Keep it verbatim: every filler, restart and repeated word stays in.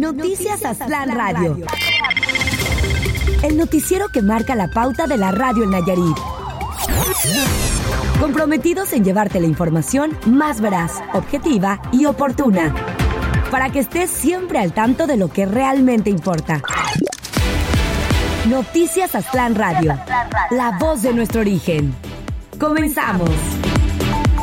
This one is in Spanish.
Noticias Aztlán Radio. El noticiero que marca la pauta de la radio en Nayarit. Comprometidos en llevarte la información más veraz, objetiva y oportuna, para que estés siempre al tanto de lo que realmente importa. Noticias Aztlán Radio, la voz de nuestro origen. Comenzamos.